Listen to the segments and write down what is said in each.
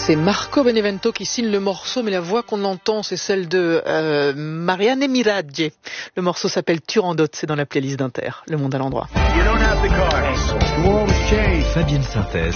C'est Marco Benevento qui signe le morceau, mais la voix qu'on entend, c'est celle de Marianne Miraggi. Le morceau s'appelle Turandot, c'est dans la playlist d'Inter, Le Monde à l'endroit. Fabienne Synthèse.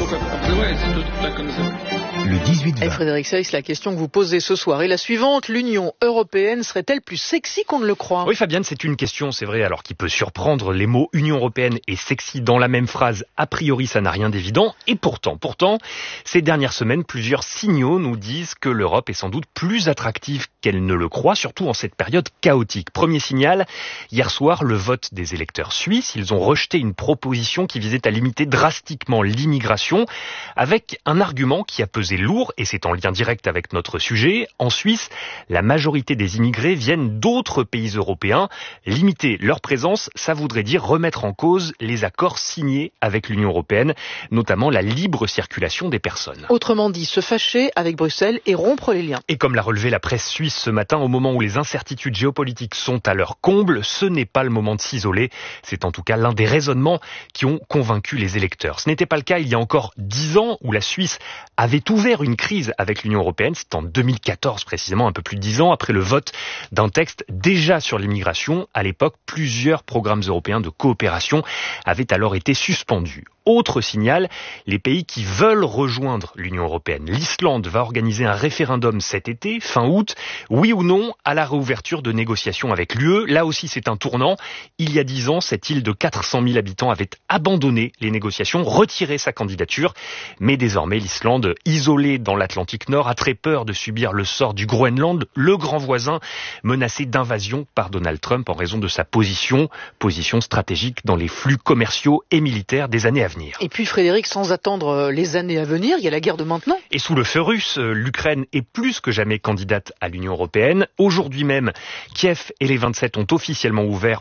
Le 18-20. Et Frédéric Seyss, la question que vous posez ce soir est la suivante. L'Union européenne serait-elle plus sexy qu'on ne le croit? Oui, Fabienne, c'est une question, c'est vrai, alors qui peut surprendre. Les mots Union européenne et sexy dans la même phrase, a priori, ça n'a rien d'évident. Et pourtant, ces dernières semaines, plusieurs signaux nous disent que l'Europe est sans doute plus attractive qu'elle ne le croit, surtout en cette période chaotique. Premier signal, hier soir, le vote des électeurs suisses. Ils ont rejeté une proposition qui visait à limiter drastiquement l'immigration, avec un argument qui a pesé lourd, et c'est en lien direct avec notre sujet. En Suisse, la majorité des immigrés viennent d'autres pays européens. Limiter leur présence, ça voudrait dire remettre en cause les accords signés avec l'Union européenne, notamment la libre circulation des personnes. Autrement dit, se fâcher avec Bruxelles et rompre les liens. Et comme l'a relevé la presse suisse ce matin, au moment où les incertitudes géopolitiques sont à leur comble, ce n'est pas le moment de s'isoler. C'est en tout cas l'un des raisonnements qui ont convaincu les électeurs. Ce n'était pas le cas il y a encore 10 ans, où la Suisse avait ouvert une crise avec l'Union européenne. C'est en 2014 précisément, un peu plus de 10 ans après le vote d'un texte déjà sur l'immigration. À l'époque, plusieurs programmes européens de coopération avaient alors été suspendus. Autre signal, les pays qui veulent rejoindre l'Union européenne. L'Islande va organiser un référendum cet été, fin août, oui ou non à la réouverture de négociations avec l'UE. Là aussi, c'est un tournant. Il y a 10 ans, cette île de 400 000 habitants avait abandonné les négociations, retiré sa candidature. Mais désormais, l'Islande, isolée dans l'Atlantique Nord, a très peur de subir le sort du Groenland, le grand voisin menacé d'invasion par Donald Trump en raison de sa position stratégique dans les flux commerciaux et militaires des années à venir. Et puis Frédéric, sans attendre les années à venir, il y a la guerre de maintenant. Et sous le feu russe, l'Ukraine est plus que jamais candidate à l'Union européenne. Aujourd'hui même, Kiev et les 27 ont officiellement ouvert,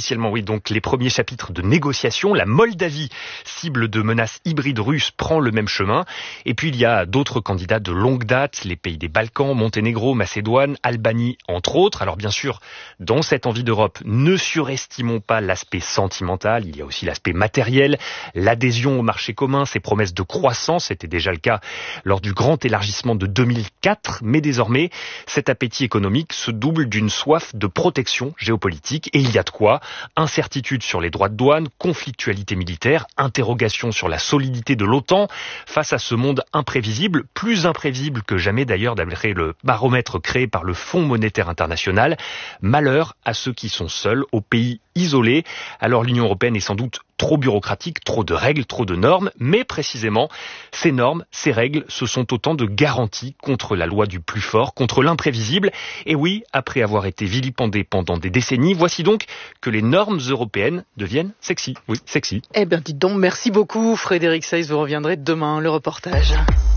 donc les premiers chapitres de négociations. La Moldavie, cible de menaces hybrides russes, prend le même chemin. Et puis il y a d'autres candidats de longue date, les pays des Balkans, Monténégro, Macédoine, Albanie, entre autres. Alors bien sûr, dans cette envie d'Europe, ne surestimons pas l'aspect sentimental, il y a aussi l'aspect matériel, l'adhésion au marché commun, ses promesses de croissance, c'était déjà le cas lors du grand élargissement de 2004, mais désormais, cet appétit économique se double d'une soif de protection géopolitique, et il y a de quoi. Incertitude sur les droits de douane, conflictualité militaire, interrogation sur la solidité de l'OTAN, face à ce monde imprévisible, plus imprévisible que jamais d'ailleurs d'après le baromètre créé par le Fonds monétaire international. Malheur à ceux qui sont seuls, aux pays isolés. Alors l'Union européenne est sans doute trop bureaucratique, trop de règles, trop de normes, mais précisément, ces normes, ces règles, ce sont autant de garanties contre la loi du plus fort, contre l'imprévisible. Et oui, après avoir été vilipendées pendant des décennies, voici donc que les normes européennes deviennent sexy. Oui, sexy. Eh bien, dites donc, merci beaucoup Frédéric Seyss, vous reviendrez demain, le reportage.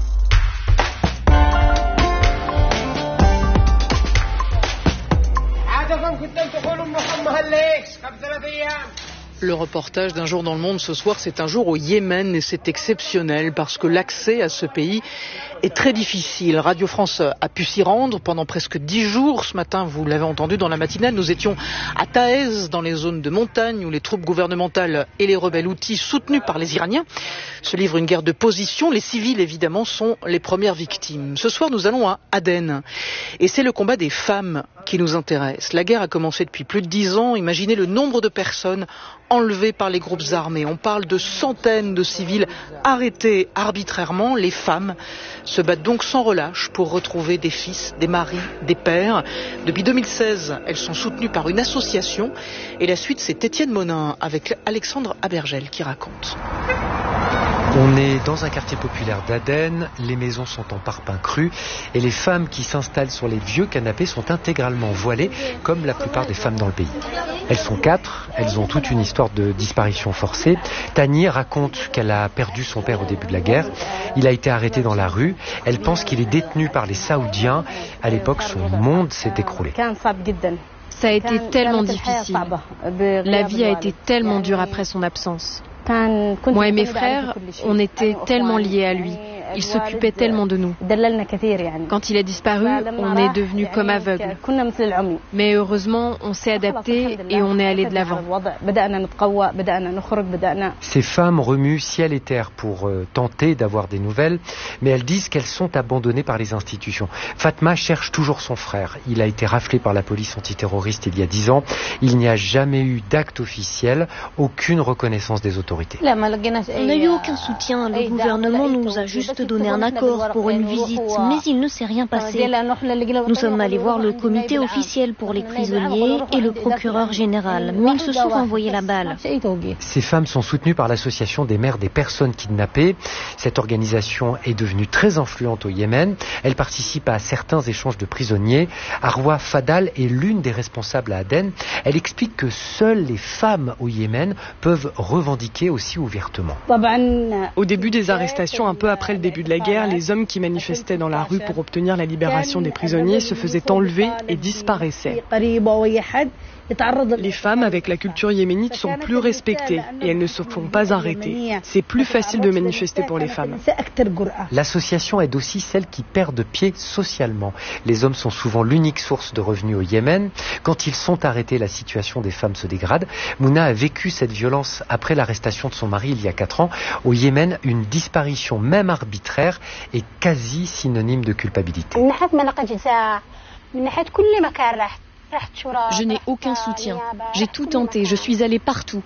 Le reportage d'un jour dans le monde ce soir, c'est un jour au Yémen et c'est exceptionnel parce que l'accès à ce pays est très difficile. Radio France a pu s'y rendre pendant presque 10 jours. Ce matin, vous l'avez entendu dans la matinale, nous étions à Taez, dans les zones de montagne où les troupes gouvernementales et les rebelles houthis soutenus par les Iraniens se livrent une guerre de position. Les civils, évidemment, sont les premières victimes. Ce soir, nous allons à Aden et c'est le combat des femmes qui nous intéresse. La guerre a commencé depuis plus de 10 ans. Imaginez le nombre de personnes enlevés par les groupes armés. On parle de centaines de civils arrêtés arbitrairement. Les femmes se battent donc sans relâche pour retrouver des fils, des maris, des pères. Depuis 2016, elles sont soutenues par une association. Et la suite, c'est Étienne Monin avec Alexandre Abergel qui raconte. On est dans un quartier populaire d'Aden, les maisons sont en parpaing cru et les femmes qui s'installent sur les vieux canapés sont intégralement voilées, comme la plupart des femmes dans le pays. Elles sont 4, elles ont toute une histoire de disparition forcée. Tani raconte qu'elle a perdu son père au début de la guerre. Il a été arrêté dans la rue. Elle pense qu'il est détenu par les Saoudiens. À l'époque, son monde s'est écroulé. Ça a été tellement difficile. La vie a été tellement dure après son absence. Moi et mes frères, on était tellement liés à lui. Il s'occupait tellement de nous. Quand il a disparu, on est devenus comme aveugles. Mais heureusement, on s'est adapté et on est allé de l'avant. Ces femmes remuent ciel et terre pour tenter d'avoir des nouvelles, mais elles disent qu'elles sont abandonnées par les institutions. Fatma cherche toujours son frère. Il a été raflé par la police antiterroriste il y a 10 ans. Il n'y a jamais eu d'acte officiel, aucune reconnaissance des autorités. On n'a eu aucun soutien. Le gouvernement nous a juste donné un accord pour une visite, mais il ne s'est rien passé. Nous sommes allés voir le comité officiel pour les prisonniers et le procureur général, mais ils se sont renvoyés la balle. Ces femmes sont soutenues par l'association des mères des personnes kidnappées. Cette organisation est devenue très influente au Yémen. Elle participe à certains échanges de prisonniers. Arwa Fadal est l'une des responsables à Aden. Elle explique que seules les femmes au Yémen peuvent revendiquer aussi ouvertement. Au début des arrestations, un peu après le début de la guerre, les hommes qui manifestaient dans la rue pour obtenir la libération des prisonniers se faisaient enlever et disparaissaient. Les femmes avec la culture yéménite sont plus respectées et elles ne se font pas arrêter. C'est plus facile de manifester pour les femmes. L'association aide aussi celles qui perdent pied socialement. Les hommes sont souvent l'unique source de revenus au Yémen. Quand ils sont arrêtés, la situation des femmes se dégrade. Mouna a vécu cette violence après l'arrestation de son mari il y a 4 ans. Au Yémen, une disparition, même arbitraire, est quasi synonyme de culpabilité. Je n'ai aucun soutien. J'ai tout tenté. Je suis allée partout.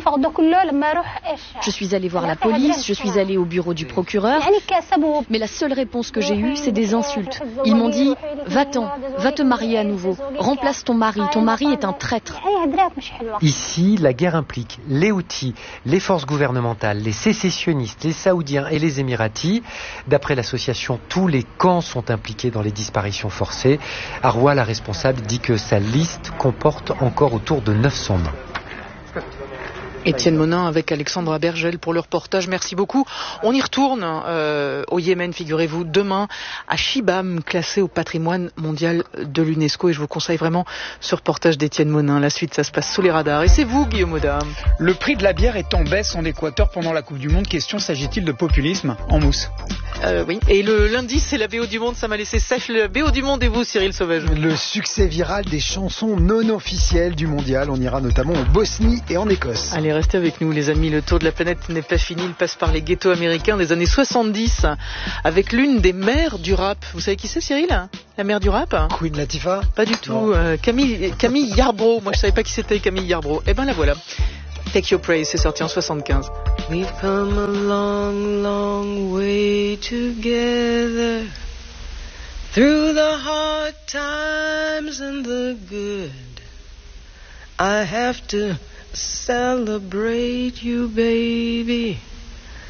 Je suis allée voir la police, je suis allée au bureau du procureur. Mais la seule réponse que j'ai eue, c'est des insultes. Ils m'ont dit « Va-t'en, va te marier à nouveau. Remplace ton mari est un traître. » Ici, la guerre implique les Houthis, les forces gouvernementales, les sécessionnistes, les Saoudiens et les Émiratis. D'après l'association, tous les camps sont impliqués dans les disparitions forcées. Arwa, la responsable, dit que sa liste comporte encore autour de 900 noms. Étienne Monin avec Alexandra Bergel pour le reportage. Merci beaucoup. On y retourne au Yémen, figurez-vous, demain à Shibam, classé au patrimoine mondial de l'UNESCO. Et je vous conseille vraiment ce reportage d'Étienne Monin. La suite, ça se passe sous les radars. Et c'est vous, Guillaume Audin. Le prix de la bière est en baisse en Équateur pendant la Coupe du Monde. Question, s'agit-il de populisme en mousse? Oui. Et le lundi, c'est la BO du Monde. Ça m'a laissé sèche. La BO du Monde et vous, Cyril Sauvage. Le succès viral des chansons non officielles du mondial. On ira notamment en Bosnie et en Écosse. Allez, restez avec nous, les amis. Le tour de la planète n'est pas fini. Il passe par les ghettos américains des années 70 avec l'une des mères du rap. Vous savez qui c'est, Cyril? La mère du rap? Queen Latifah? Pas du tout. Camille Yarbrough. Moi, je savais pas qui c'était, Camille Yarbrough. Eh ben, la voilà. Take Your Praise, c'est sorti en 75. We've come a long, long way together, through the hard times and the good. I have to celebrate you, baby.